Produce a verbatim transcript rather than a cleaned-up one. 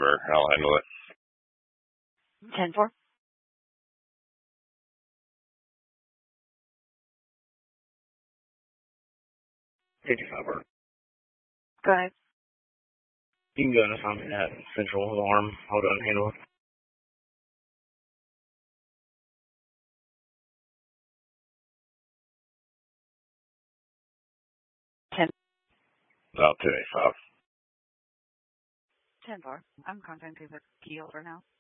customer. I'll handle it. ten four. fifty-five. Go ahead. You can go to something at Central Alarm. Hold on, handle it. ten. About two eighty-five. ten four. I'm contacting the key holder now.